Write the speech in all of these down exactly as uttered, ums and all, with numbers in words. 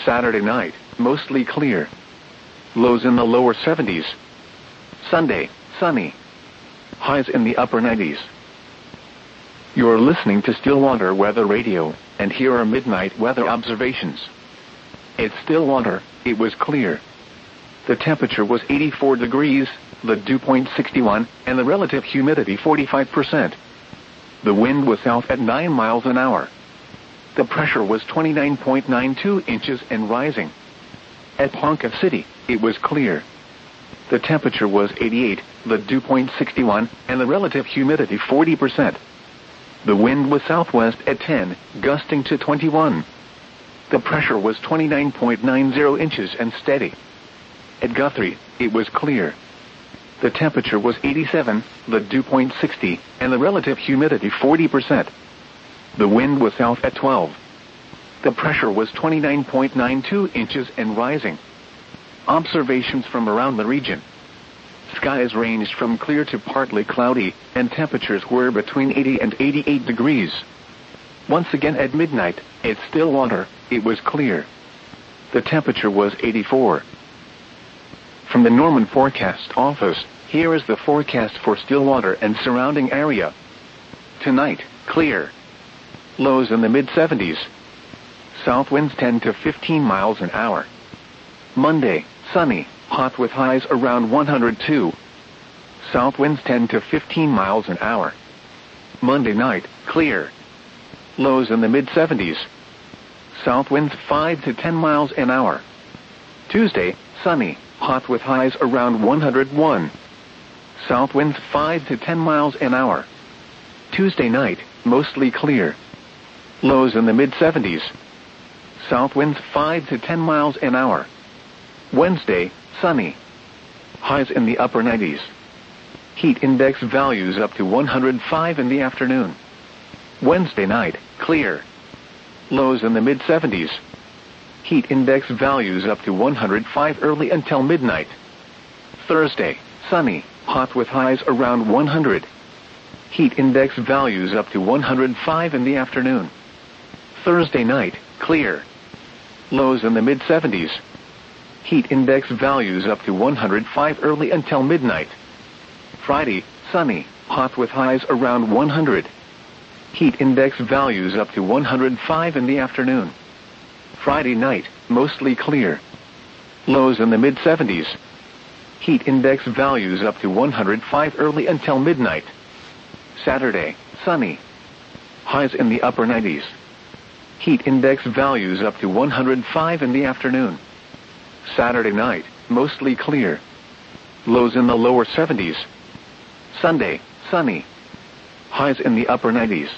Saturday night, mostly clear. Lows in the lower seventies. Sunday, sunny. Highs in the upper nineties. You're listening to Stillwater Weather Radio, and here are midnight weather observations. At Stillwater, it was clear. The temperature was eighty-four degrees, the dew point sixty-one, and the relative humidity forty-five percent. The wind was south at nine miles an hour. The pressure was twenty-nine point nine two inches and rising. At Ponca City, it was clear. The temperature was eighty-eight, the dew point sixty-one, and the relative humidity forty percent. The wind was southwest at ten, gusting to twenty-one. The pressure was twenty-nine point nine zero inches and steady. At Guthrie, it was clear. The temperature was eighty-seven, the dew point sixty, and the relative humidity forty percent. The wind was south at twelve. The pressure was twenty-nine point nine two inches and rising. Observations from around the region. Skies ranged from clear to partly cloudy, and temperatures were between eighty and eighty-eight degrees. Once again at midnight, at Stillwater, it was clear. The temperature was eighty-four. From the Norman Forecast Office, here is the forecast for Stillwater and surrounding area. Tonight, clear. Lows in the mid seventies. South winds ten to fifteen miles an hour. Monday, sunny, hot with highs around one hundred two. South winds ten to fifteen miles an hour. Monday night, clear. Lows in the mid seventies. South winds five to ten miles an hour. Tuesday, sunny, hot with highs around one hundred one. South winds five to ten miles an hour. Tuesday night, mostly clear. Lows in the mid seventies. South winds five to ten miles an hour. Wednesday, sunny. Highs in the upper nineties. Heat index values up to one hundred five in the afternoon. Wednesday night, clear. Lows in the mid seventies. Heat index values up to one hundred five early until midnight. Thursday, sunny, hot with highs around one hundred. Heat index values up to one hundred five in the afternoon. Thursday night, clear. Lows in the mid seventies. Heat index values up to one hundred five early until midnight. Friday, sunny, hot with highs around one hundred. Heat index values up to one hundred five in the afternoon. Friday night, mostly clear. Lows in the mid seventies. Heat index values up to one hundred five early until midnight. Saturday, sunny. Highs in the upper nineties. Heat index values up to one hundred five in the afternoon. Saturday night, mostly clear. Lows in the lower seventies. Sunday, sunny. Highs in the upper nineties.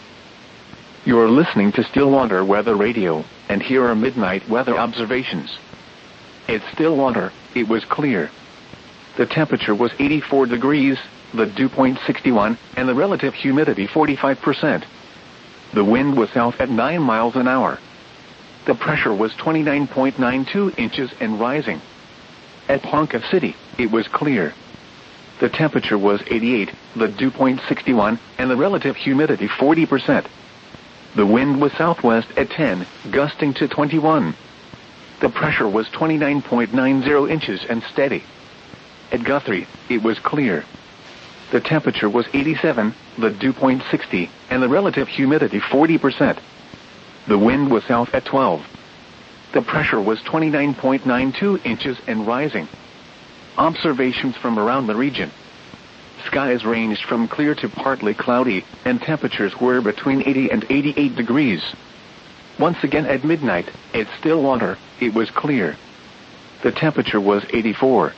You're listening to Stillwater Weather Radio, and here are midnight weather observations. At Stillwater, it was clear. The temperature was eighty-four degrees, the dew point sixty-one, and the relative humidity forty-five percent. The wind was south at nine miles an hour. The pressure was twenty-nine point nine two inches and rising. At Ponca City, it was clear. The temperature was eighty-eight, the dew point sixty-one, and the relative humidity forty percent. The wind was southwest at ten, gusting to twenty-one. The pressure was twenty-nine point nine zero inches and steady. At Guthrie, it was clear. The temperature was eighty-seven, the dew point sixty, and the relative humidity forty percent. The wind was south at twelve. The pressure was twenty-nine point nine two inches and rising. Observations from around the region. Skies ranged from clear to partly cloudy, and temperatures were between eighty and eighty-eight degrees. Once again at midnight, at Stillwater, it was clear. The temperature was eighty-four.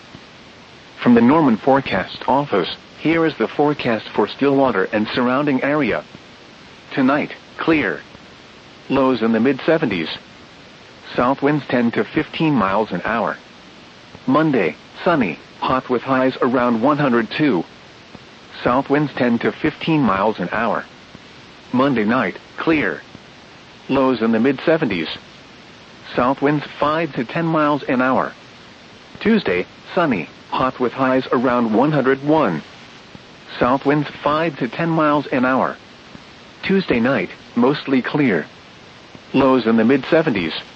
From the Norman Forecast Office, here is the forecast for Stillwater and surrounding area. Tonight, clear. Lows in the mid seventies. South winds ten to fifteen miles an hour. Monday, sunny, hot with highs around one hundred two. South winds ten to fifteen miles an hour. Monday night, clear. Lows in the mid seventies. South winds five to ten miles an hour. Tuesday, sunny, hot with highs around one hundred one. South winds five to ten miles an hour. Tuesday night, mostly clear. Lows in the mid seventies.